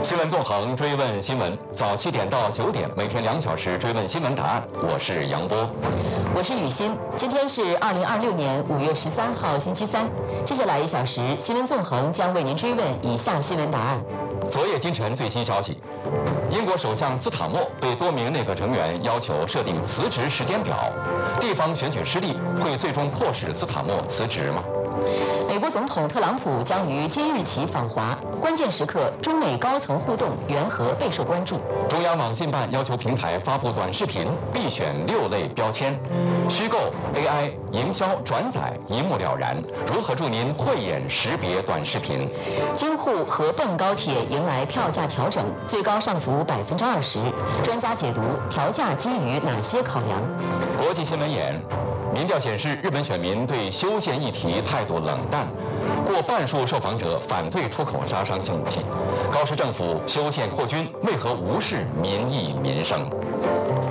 新闻纵横追问新闻，早7点到9点，每天2小时追问新闻答案。我是杨波， 我是雨欣。今天是2026年5月13号，星期三。接下来1小时，新闻纵横将为您追问以下新闻答案。 昨夜今晨最新消息，英国首相斯塔默被多名内阁成员要求设定辞职时间表。地方选举失利会最终迫使斯塔默辞职吗？ 美国总统特朗普将于今日起访华，关键时刻，中美高层互动缘何备受关注。 中央网信办要求平台发布短视频必选6类标签，虚构、AI、营销、转载一目了然。如何助您慧眼识别短视频？ 京沪合泵高铁迎来票价调整，最高上浮20%。专家解读调价基于哪些考量？ 国际新闻眼。民调显示，日本选民对修宪议题态度冷淡，过半数受访者反对出口杀伤性武器。高市政府修宪扩军，为何无视民意民生？